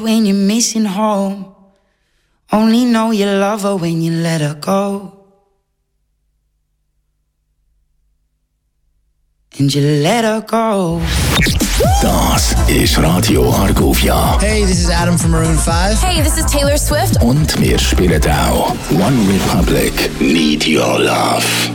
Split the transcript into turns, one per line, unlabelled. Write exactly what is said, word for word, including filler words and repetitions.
When you're missing home, only know you love her when you let her go. And you let her go.
Das ist Radio Argovia.
Hey, this is Adam from Maroon five.
Hey, this is Taylor Swift.
Und wir spielen auch One Republic, Need Your Love.